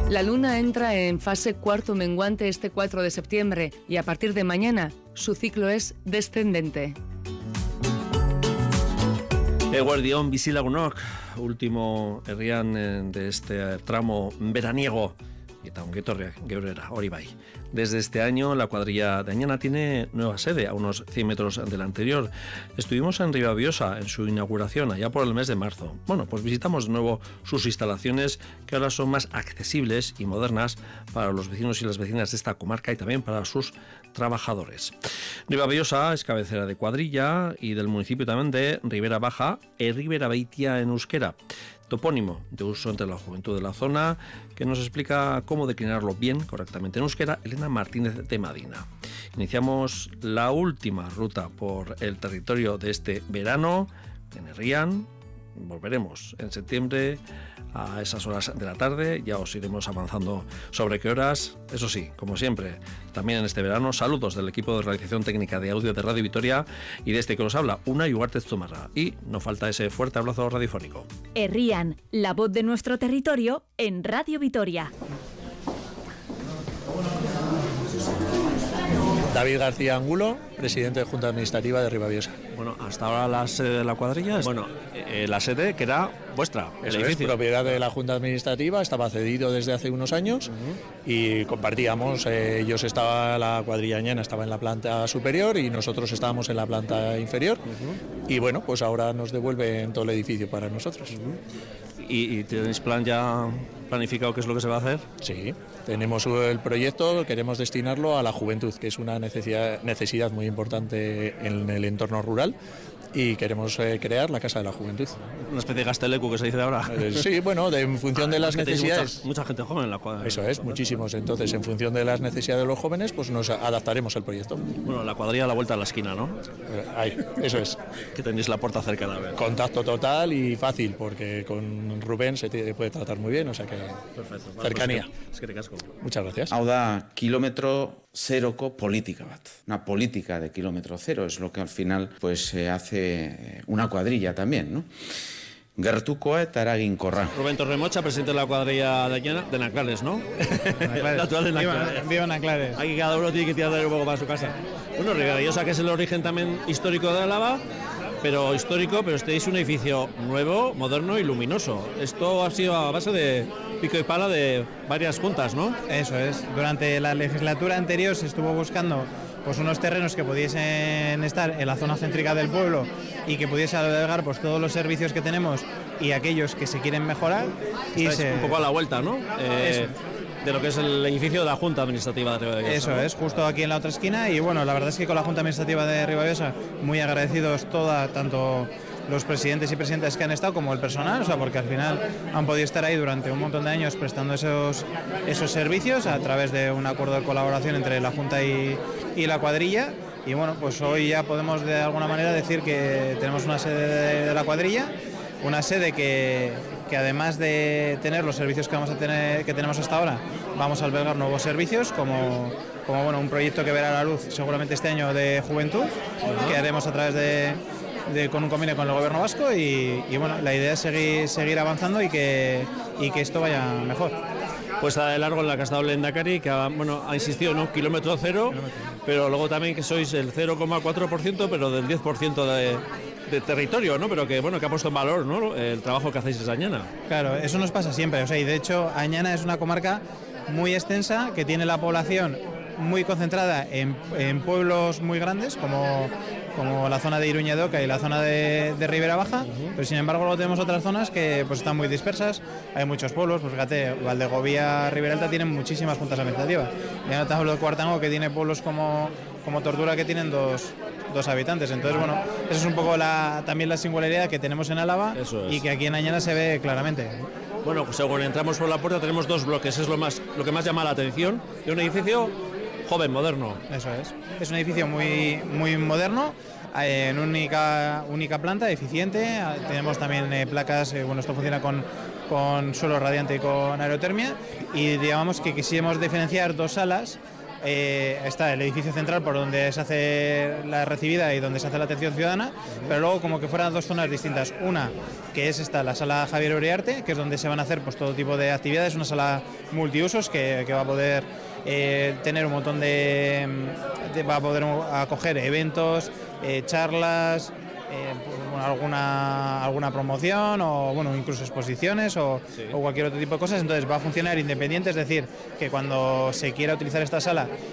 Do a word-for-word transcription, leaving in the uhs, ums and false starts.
La luna entra en fase cuarto menguante este cuatro de septiembre y a partir de mañana su ciclo es descendente. Eguerdión bizilagunok, último herrian de este tramo veraniego. Eta ongetorriak geurera, hori bai. Desde este año, la cuadrilla de Añana tiene nueva sede, a unos cien metros de la anterior. Estuvimos en Ribabiosa en su inauguración, allá por el mes de marzo. Bueno, pues visitamos de nuevo sus instalaciones, que ahora son más accesibles y modernas para los vecinos y las vecinas de esta comarca y también para sus trabajadores. Ribabiosa es cabecera de cuadrilla y del municipio también de Ribera Baja e Ribera Beitia en euskera. Topónimo de uso entre la juventud de la zona, que nos explica cómo declinarlo bien, correctamente en euskera, Elena Martínez de Madina. Iniciamos la última ruta por el territorio de este verano, en Herrián. Volveremos en septiembre a esas horas de la tarde, ya os iremos avanzando sobre qué horas. Eso sí, como siempre, también en este verano, saludos del equipo de realización técnica de audio de Radio Vitoria y de este que nos habla, Unai Ugarte Zumarra. Y no falta ese fuerte abrazo radiofónico. Herrián, la voz de nuestro territorio en Radio Vitoria. David García Angulo, presidente de Junta Administrativa de Ribabiosa. Bueno, hasta ahora la sede de la cuadrilla es, bueno, eh, la sede que era vuestra, el Eso edificio. Es propiedad de la Junta Administrativa, estaba cedido desde hace unos años uh-huh. y compartíamos, eh, ellos estaban, la cuadrilla Añana estaba en la planta superior y nosotros estábamos en la planta inferior uh-huh. y bueno, pues ahora nos devuelven todo el edificio para nosotros. Uh-huh. ¿Y, y tenéis plan ya planificado qué es lo que se va a hacer? Sí, tenemos el proyecto, queremos destinarlo a la juventud, que es una necesidad, necesidad muy importante en el entorno rural. Y queremos eh, crear la Casa de la Juventud. Una especie de Gaztelecu que se dice ahora. Eh, sí, bueno, de, en función ah, de las necesidades. Mucha, mucha gente joven en la cuadrilla. Eso es, muchísimos. Entonces, en función de las necesidades de los jóvenes, pues nos adaptaremos al proyecto. Bueno, la cuadrilla a la vuelta a la esquina, ¿no? Eh, ahí, eso es. Que tenéis la puerta cercana a ver. Contacto total y fácil, porque con Rubén se te puede tratar muy bien, o sea que. Perfecto. Vale, cercanía. Pues es que te casco. Muchas gracias. Hau da, kilómetro zeroko politika bat. Una política de kilómetro cero es lo que al final pues se hace una cuadrilla también, ¿no? Gertukoa eta eraginkorra. Rubén Torremocha, presidente de la cuadrilla de Añana, de Naclares, ¿no? Natural de Naclares. Viva Naclares. Aquí cada uno tiene que tirar un poco para su casa. Bueno, Ribabiosa, que es el origen también histórico de Álava, pero histórico, pero este es un edificio nuevo, moderno y luminoso. Esto ha sido a base de pico y pala de varias juntas, ¿no? Eso es. Durante la legislatura anterior se estuvo buscando pues unos terrenos que pudiesen estar en la zona céntrica del pueblo y que pudiese albergar pues todos los servicios que tenemos y aquellos que se quieren mejorar. Y se... un poco a la vuelta, ¿no? Eh, de lo que es el edificio de la Junta Administrativa de Ribabiosa. Eso ¿no? es, justo aquí en la otra esquina. Y bueno, la verdad es que con la Junta Administrativa de Ribabiosa muy agradecidos toda, tanto los presidentes y presidentes que han estado como el personal, o sea, porque al final han podido estar ahí durante un montón de años prestando esos, esos servicios a través de un acuerdo de colaboración entre la Junta y, y la cuadrilla. Y bueno, pues hoy ya podemos de alguna manera decir que tenemos una sede de, de la cuadrilla, una sede que, que además de tener los servicios que vamos a tener, que tenemos hasta ahora, vamos a albergar nuevos servicios como, como bueno, un proyecto que verá la luz seguramente este año de juventud, uh-huh. que haremos a través de De, con un convenio con el gobierno vasco y, y bueno, la idea es seguir, seguir avanzando y que, y que esto vaya mejor. Pues está de largo en la que ha estado el Lehendakari, que ha, bueno, ha insistido, ¿no? Kilómetro cero, pero luego también que sois el cero coma cuatro por ciento, pero del diez por ciento de, de territorio, ¿no? Pero que bueno, que ha puesto en valor, ¿no? El trabajo que hacéis desde Añana. Claro, eso nos pasa siempre, o sea, y de hecho Añana es una comarca muy extensa que tiene la población muy concentrada en, en pueblos muy grandes como como la zona de Iruña de Oca y la zona de, de Ribera Baja, uh-huh. pero sin embargo luego tenemos otras zonas que pues están muy dispersas, hay muchos pueblos, pues fíjate, Valdegovía, Ribera Alta tienen muchísimas juntas administrativas, ya no te hablo de Cuartango que tiene pueblos como, como Tortura que tienen dos, dos habitantes, entonces bueno, eso es un poco la, también la singularidad que tenemos en Álava y que aquí en Añana se ve claramente. Bueno, pues según entramos por la puerta tenemos dos bloques, es lo, más, lo que más llama la atención, de un edificio joven, moderno. Eso es, es un edificio muy, muy moderno, en única, única planta, eficiente, tenemos también eh, placas, eh, bueno, esto funciona con, con suelo radiante y con aerotermia, y digamos que quisimos diferenciar dos salas eh, está el edificio central por donde se hace la recibida y donde se hace la atención ciudadana, pero luego como que fueran dos zonas distintas. Una, que es esta, la sala Javier Uriarte, que es donde se van a hacer pues todo tipo de actividades, una sala multiusos que, que va a poder eh, tener un montón de, de... va a poder acoger eventos, eh, charlas, Eh, pues, alguna alguna promoción o bueno incluso exposiciones o, sí. o cualquier otro tipo de cosas. Entonces va a funcionar independiente, es decir, que cuando se quiera utilizar esta sala